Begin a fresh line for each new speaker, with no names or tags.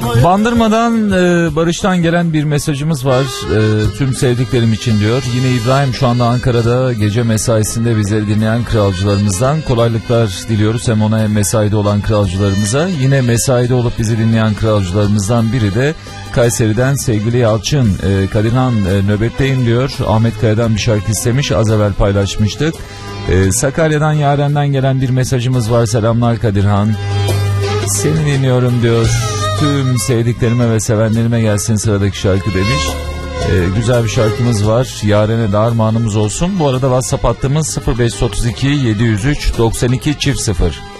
Bandırma'dan Barış'tan gelen bir mesajımız var. Tüm sevdiklerim için diyor. Yine İbrahim şu anda Ankara'da gece mesaisinde bizleri dinleyen kralcılarımızdan kolaylıklar diliyoruz. Hem ona hem mesaide olan kralcılarımıza. Yine mesaide olup bizi dinleyen kralcılarımızdan biri de Kayseri'den sevgili Yalçın. Kadirhan nöbetteyim diyor. Ahmet Kaya'dan bir şarkı istemiş. Az evvel paylaşmıştık. Sakarya'dan Yaren'den gelen bir mesajımız var. Selamlar Kadirhan. Seni dinliyorum diyor. Tüm sevdiklerime ve sevenlerime gelsin sıradaki şarkı demiş. Güzel bir şarkımız var. Yaren'e de armağanımız olsun. Bu arada WhatsApp hattımız 0532 703 92 0.